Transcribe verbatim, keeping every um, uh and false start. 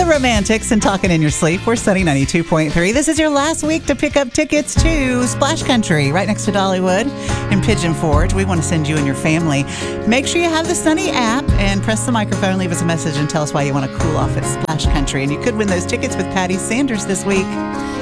The Romantics and Talking in Your Sleep. We're Sunny ninety-two point three. This is your last week to pick up tickets to Splash Country right next to Dollywood in Pigeon Forge. We want to send you and your family. Make sure you have the Sunny app and press the microphone, leave us a message, and tell us why you want to cool off at Splash Country. And you could win those tickets with Patty Sanders this week.